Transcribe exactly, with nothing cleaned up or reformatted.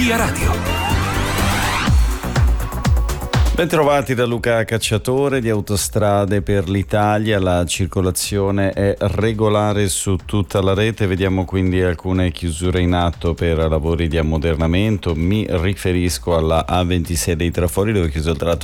Via Radio. Bentrovati da Luca Cacciatore di Autostrade per l'Italia. La circolazione è regolare su tutta la rete. Vediamo quindi alcune chiusure in atto per lavori di ammodernamento. Mi riferisco alla A ventisei dei Trafori, dove è chiuso il tratto